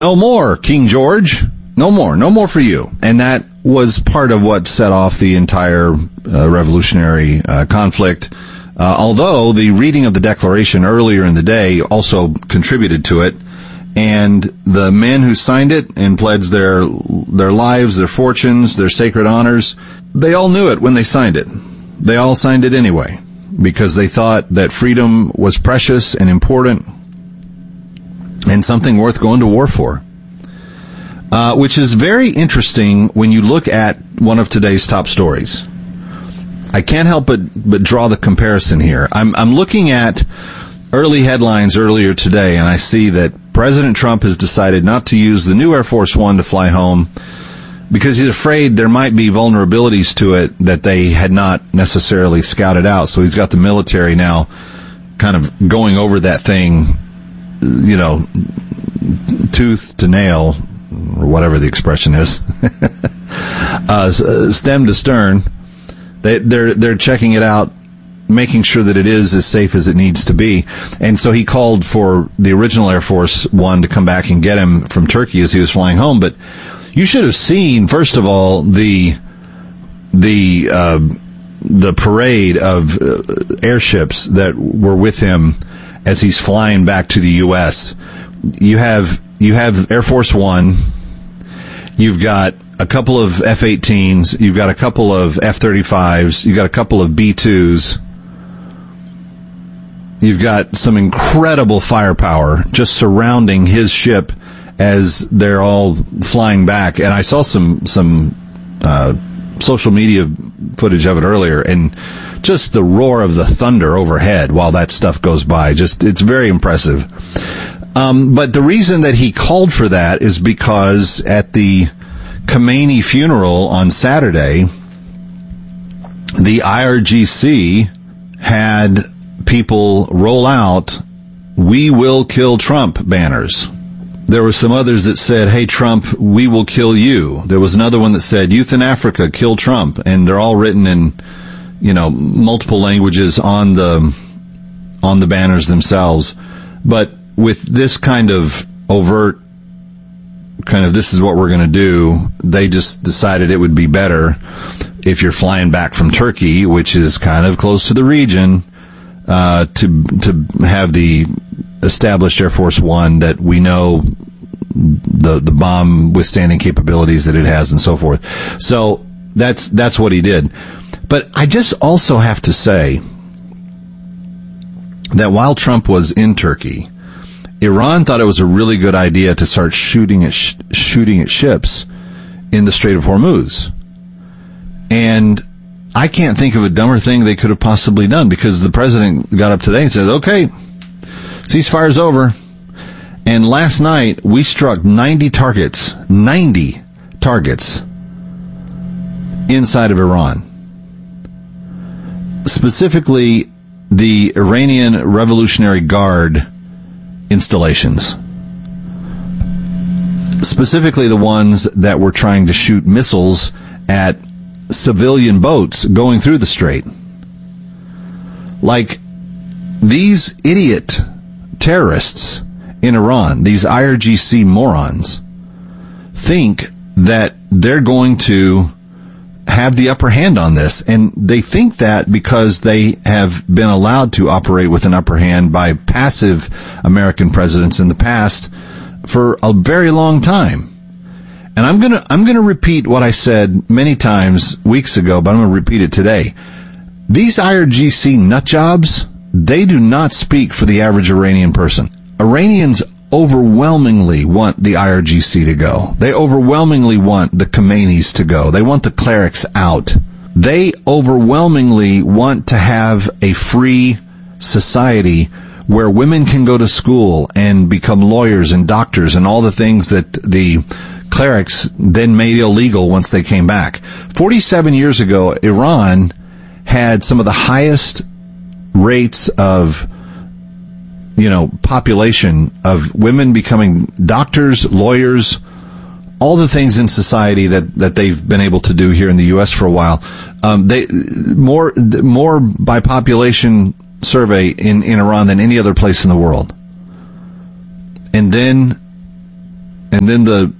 No more, King George. No more for you. And that was part of what set off the entire revolutionary conflict. Although the reading of the Declaration earlier in the day also contributed to it. And the men who signed it and pledged their lives, their fortunes, their sacred honors, they all knew it when they signed it. They all signed it anyway, because they thought that freedom was precious and important and something worth going to war for. Which is very interesting when you look at one of today's top stories. I can't help but draw the comparison here. I'm looking at early headlines earlier today, and I see that President Trump has decided not to use the new Air Force One to fly home because he's afraid there might be vulnerabilities to it that they had not necessarily scouted out. So he's got the military now kind of going over that thing, tooth to nail, or whatever the expression is, stem to stern. They're checking it out, making sure that it is as safe as it needs to be. And so he called for the original Air Force One to come back and get him from Turkey as he was flying home. But you should have seen, first of all, the parade of airships that were with him as he's flying back to the U.S. You have Air Force One. You've got a couple of F-18s. You've got a couple of F-35s. You've got a couple of B-2s. You've got some incredible firepower just surrounding his ship as they're all flying back. And I saw some social media footage of it earlier, and just the roar of the thunder overhead while that stuff goes by. It's very impressive. But the reason that he called for that is because at the Khamenei funeral on Saturday, the IRGC had people roll out "We will kill Trump" banners. There were some others that said, "Hey Trump, we will kill you." There was another one that said, "Youth in Africa, kill Trump." And they're all written in, multiple languages on the banners themselves. But with this kind of overt, this is what we're going to do, they just decided it would be better if you're flying back from Turkey, which is kind of close to the region, to have the established Air Force One that we know the bomb withstanding capabilities that it has and so forth. So that's what he did. But I just also have to say that while Trump was in Turkey, Iran thought it was a really good idea to start shooting at ships in the Strait of Hormuz. And I can't think of a dumber thing they could have possibly done, because the president got up today and said, "Okay, ceasefire's over." And last night we struck 90 targets inside of Iran. Specifically, the Iranian Revolutionary Guard installations. Specifically the ones that were trying to shoot missiles at civilian boats going through the strait. Like, these idiot terrorists in Iran, these IRGC morons, think that they're going to have the upper hand on this. And they think that because they have been allowed to operate with an upper hand by passive American presidents in the past for a very long time. And I'm going to repeat what I said many times weeks ago, but I'm going to repeat it today. These IRGC nutjobs, they do not speak for the average Iranian person. Iranians overwhelmingly want the IRGC to go. They overwhelmingly want the Khomeinis to go. They want the clerics out. They overwhelmingly want to have a free society where women can go to school and become lawyers and doctors and all the things that the clerics then made illegal once they came back. 47 years ago, Iran had some of the highest rates of population of women becoming doctors, lawyers, all the things in society that they've been able to do here in the U.S. for a while. They more by population survey in Iran than any other place in the world. And then And then the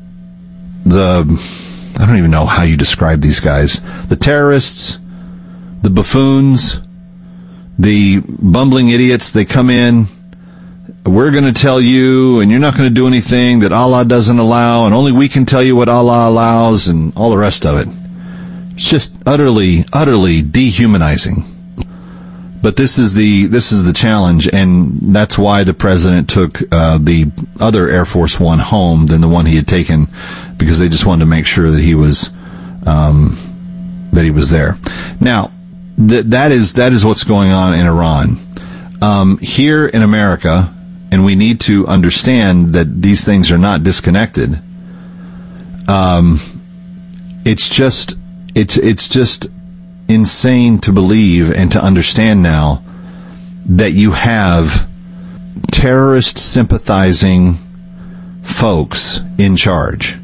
I don't even know how you describe these guys. The terrorists, the buffoons, the bumbling idiots, they come in. We're going to tell you, and you're not going to do anything that Allah doesn't allow, and only we can tell you what Allah allows, and all the rest of it. It's just utterly, utterly dehumanizing. But this is the challenge, and that's why the president took the other Air Force One home than the one he had taken, because they just wanted to make sure that he was there. Now, that is what's going on in Iran. Here in America, and we need to understand that these things are not disconnected. It's just insane to believe and to understand now that you have terrorist sympathizing folks in charge.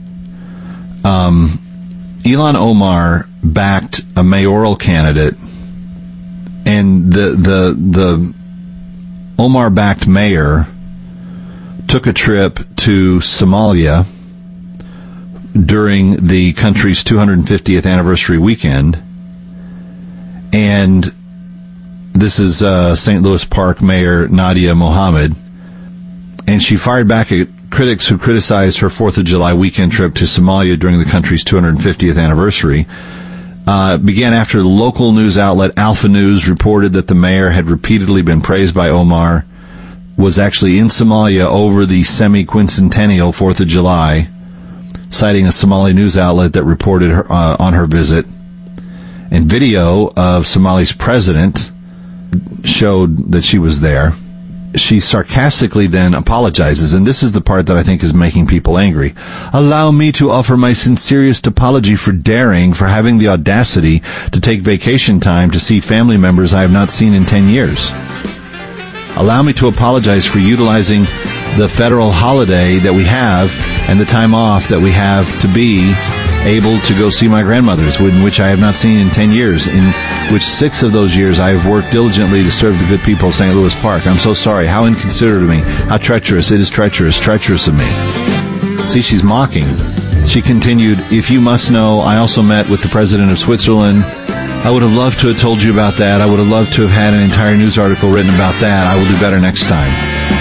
Ilhan Omar backed a mayoral candidate, and the Omar backed mayor took a trip to Somalia during the country's 250th anniversary weekend. And this is St. Louis Park Mayor Nadia Mohammed. And she fired back at critics who criticized her 4th of July weekend trip to Somalia during the country's 250th anniversary. Began after the local news outlet Alpha News reported that the mayor had repeatedly been praised by Omar, was actually in Somalia over the semi-quincentennial 4th of July, citing a Somali news outlet that reported on her visit. And video of Somali's president showed that she was there. She sarcastically then apologizes, and this is the part that I think is making people angry. Allow me to offer my sincerest apology for having the audacity to take vacation time to see family members I have not seen in 10 years. Allow me to apologize for utilizing the federal holiday that we have and the time off that we have to be able to go see my grandmothers, which I have not seen in 10 years, in which 6 of those years I have worked diligently to serve the good people of St. Louis Park. I'm so sorry. How inconsiderate of me. How treacherous. It is treacherous of me. See, she's mocking. She continued, if you must know, I also met with the president of Switzerland. I would have loved to have told you about that. I would have loved to have had an entire news article written about that. I will do better next time.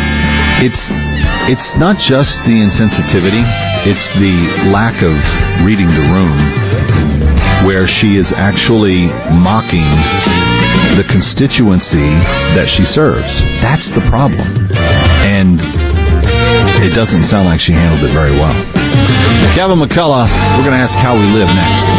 It's not just the insensitivity. It's the lack of reading the room, where she is actually mocking the constituency that she serves. That's the problem. And it doesn't sound like she handled it very well. Kevin McCullough, we're going to ask how we live next.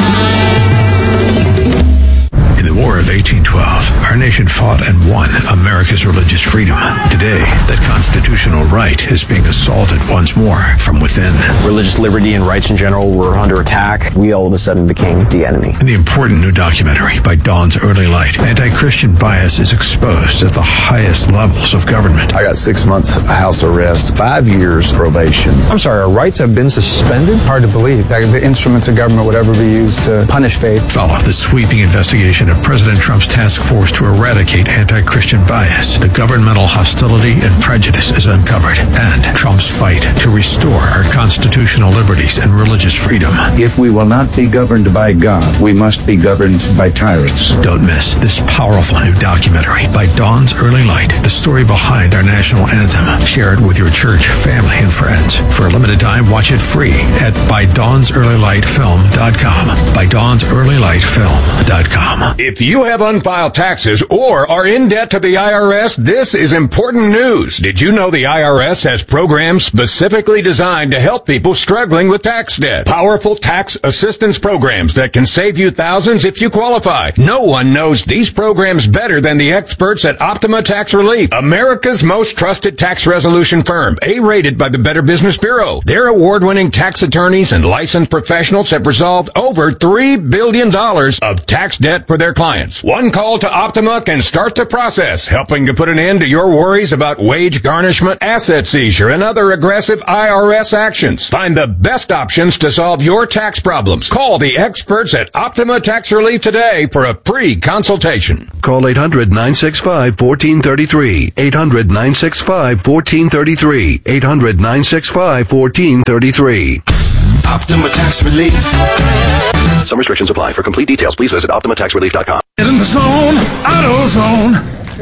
In the War of 1812, our nation fought and won America's religious freedom. Today, that constitutional right is being assaulted once more from within. Religious liberty and rights in general were under attack. We all of a sudden became the enemy. In the important new documentary, By Dawn's Early Light, anti-Christian bias is exposed at the highest levels of government. I got 6 months house arrest, 5 years probation. I'm sorry, our rights have been suspended? Hard to believe that the instruments of government would ever be used to punish faith. Follow the sweeping investigation of President Trump's task force to eradicate anti-Christian bias. The governmental hostility and prejudice is uncovered, and Trump's fight to restore our constitutional liberties and religious freedom. If we will not be governed by God, we must be governed by tyrants. Don't miss this powerful new documentary, By Dawn's Early Light, the story behind our national anthem. Share it with your church, family, and friends. For a limited time, watch it free at ByDawnsEarlyLightFilm.com. ByDawnsEarlyLightFilm.com. If you have unfiled taxes or are in debt to the IRS, this is important news. Did you know the IRS has programs specifically designed to help people struggling with tax debt? Powerful tax assistance programs that can save you thousands if you qualify. No one knows these programs better than the experts at Optima Tax Relief, America's most trusted tax resolution firm, A-rated by the Better Business Bureau. Their award-winning tax attorneys and licensed professionals have resolved over $3 billion of tax debt for their clients. One call to Optima can start the process, helping to put an end to your worries about wage garnishment, asset seizure, and other aggressive IRS action. options. Find the best options to solve your tax problems. Call the experts at Optima Tax Relief today for a free consultation. Call 800-965-1433. 800-965-1433. 800-965-1433. Optima Tax Relief. Some restrictions apply. For complete details, please visit OptimaTaxRelief.com. Get in the zone, AutoZone.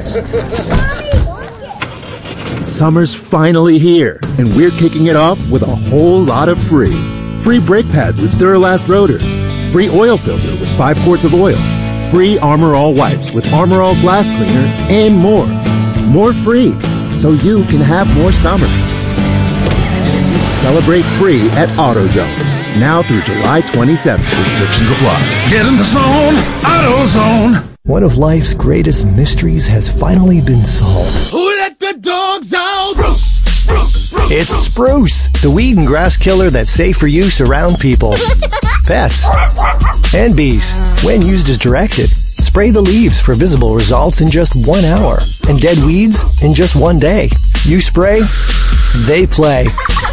Summer's finally here, and we're kicking it off with a whole lot of free. Free brake pads with Duralast rotors. Free oil filter with 5 quarts of oil. Free Armor All wipes with Armor All glass cleaner, and more. More free, so you can have more summer. Celebrate free at AutoZone. Now through July 27th. Restrictions apply. Get in the zone, AutoZone. One of life's greatest mysteries has finally been solved. Who let the dogs out? Spruce, Spruce, Spruce. It's Spruce, the weed and grass killer that's safe for use around people, pets, and bees. When used as directed, spray the leaves for visible results in just 1 hour, and dead weeds in just 1 day. You spray, they play.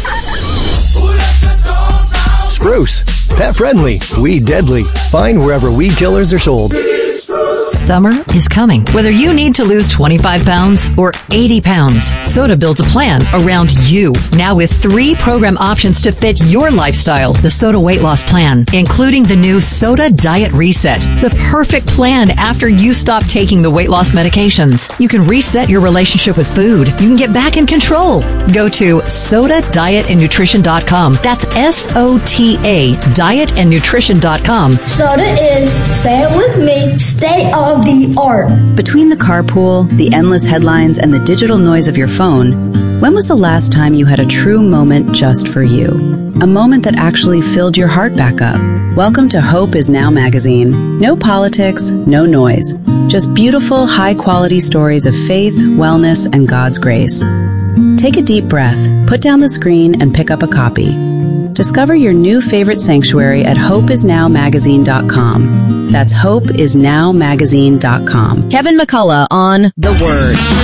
Spruce, pet friendly, weed deadly. Find wherever weed killers are sold. Summer is coming. Whether you need to lose 25 pounds or 80 pounds, Soda builds a plan around you. Now with 3 program options to fit your lifestyle. The Soda Weight Loss Plan, including the new Soda Diet Reset. The perfect plan after you stop taking the weight loss medications. You can reset your relationship with food. You can get back in control. Go to SodaDietAndNutrition.com. That's SOTA, dietandnutrition.com. Soda is, say it with me, state of the art. Between the carpool, the endless headlines, and the digital noise of your phone, when was the last time you had a true moment just for you? A moment that actually filled your heart back up. Welcome to Hope Is Now magazine. No politics, no noise. Just beautiful, high-quality stories of faith, wellness, and God's grace. Take a deep breath, put down the screen, and pick up a copy. Discover your new favorite sanctuary at hopeisnowmagazine.com. That's hopeisnowmagazine.com. Kevin McCullough on The Word.